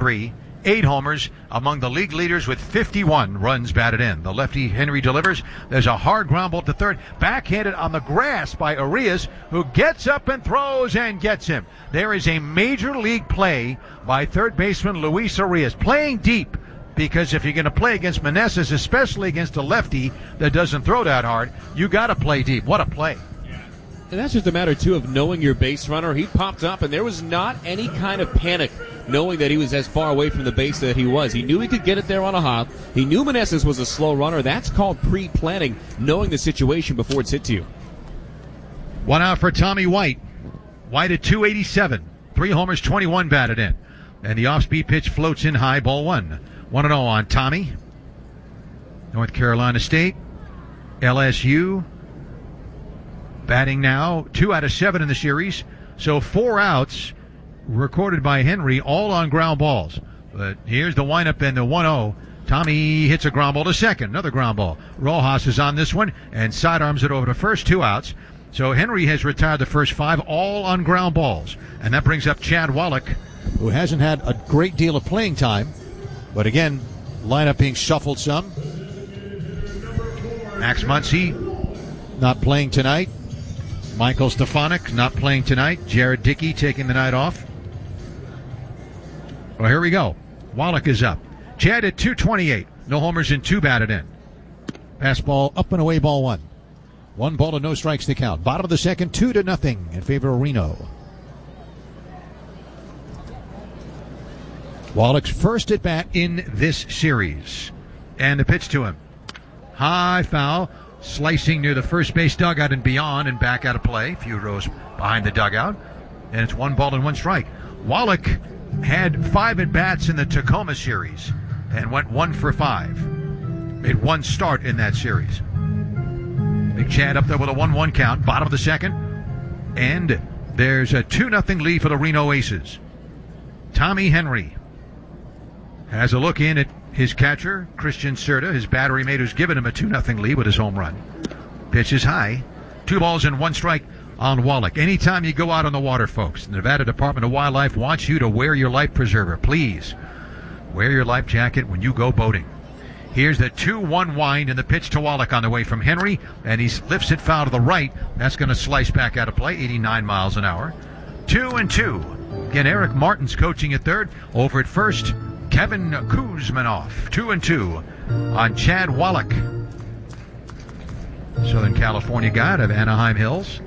33, 8 homers, among the league leaders with 51 runs batted in. The lefty Henry delivers. There's a hard ground ball to third, backhanded on the grass by Arias, who gets up and throws and gets him. There is a major league play by third baseman Luis Arias, playing deep, because if you're going to play against Meneses, especially against a lefty that doesn't throw that hard, you got to play deep. What a play. And that's just a matter, too, of knowing your base runner. He popped up, and there was not any kind of panic knowing that he was as far away from the base that he was. He knew he could get it there on a hop. He knew Meneses was a slow runner. That's called pre-planning, knowing the situation before it's hit to you. 1 out for Tommy White. White at 287. 3 homers, 21 batted in. And the off-speed pitch floats in high, ball 1. 1-0 on Tommy. North Carolina State. LSU. Batting now 2 out of 7 in the series. So 4 outs recorded by Henry, all on ground balls. But here's the windup and the 1-0. Tommy hits a ground ball to second. Another ground ball. Rojas is on this one and sidearms it over to first. 2 outs. So Henry has retired the first 5, all on ground balls. And that brings up Chad Wallach, who hasn't had a great deal of playing time. But again, lineup being shuffled some. Max Muncy not playing tonight. Michael Stefanik not playing tonight. Jared Dickey taking the night off. Well, here we go. Wallach is up. Chad at 228. No homers and 2 batted in. Fastball up and away, ball 1. 1 ball and no strikes to count. Bottom of the second, 2-0 in favor of Reno. Wallach's first at bat in this series. And the pitch to him. High foul. Slicing near the first base dugout and beyond and back out of play. A few rows behind the dugout. And it's 1 ball and 1 strike. Wallach had 5 at-bats in the Tacoma series and went 1 for 5. Made 1 start in that series. Big Chad up there with a 1-1 count. Bottom of the second. And there's a 2-0 lead for the Reno Aces. Tommy Henry has a look in at his catcher, Christian Serta, his battery mate, who's given him a 2-0 lead with his home run. Pitch is high. 2 balls and 1 strike on Wallach. Anytime you go out on the water, folks, the Nevada Department of Wildlife wants you to wear your life preserver. Please wear your life jacket when you go boating. Here's the 2-1 wind and the pitch to Wallach on the way from Henry, and he lifts it foul to the right. That's going to slice back out of play, 89 miles an hour. 2-2. Again, Eric Martin's coaching at third. Over at first, Kevin Kuzmanoff. 2-2 on Chad Wallach. Southern California guy out of Anaheim Hills.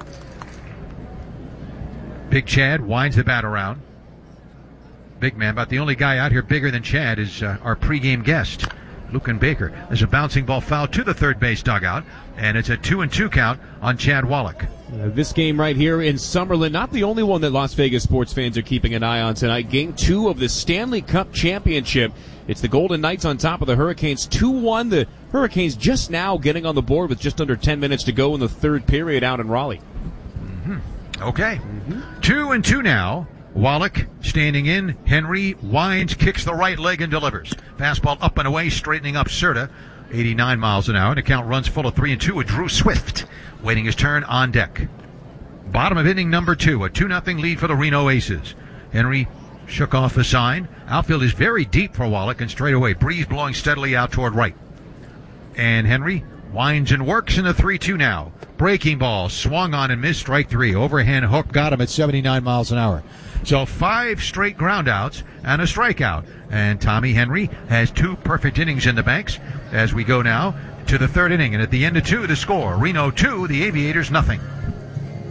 Big Chad winds the bat around. Big man, about the only guy out here bigger than Chad is our pregame guest, Lucan Baker. There's a bouncing ball foul to the third base dugout, and it's a 2-2 count on Chad Wallach. This game right here in Summerlin, not the only one that Las Vegas sports fans are keeping an eye on tonight. Game 2 of the Stanley Cup Championship. It's the Golden Knights on top of the Hurricanes 2-1. The Hurricanes just now getting on the board with just under 10 minutes to go in the third period out in Raleigh. Okay. 2-2 now. Wallach standing in. Henry winds, kicks the right leg and delivers. Fastball up and away, straightening up Serta. 89 miles an hour. And the count runs full of 3-2 with Drew Swift waiting his turn on deck. Bottom of inning number 2. A 2-0 lead for the Reno Aces. Henry shook off a sign. Outfield is very deep for Wallach and straight away. Breeze blowing steadily out toward right. And Henry winds and works in the 3-2 now. Breaking ball, swung on and missed, strike 3. Overhand hook got him at 79 miles an hour. So 5 straight groundouts and a strikeout. And Tommy Henry has 2 perfect innings in the banks as we go now to the third inning. And at the end of 2, the score, Reno 2, the Aviators nothing.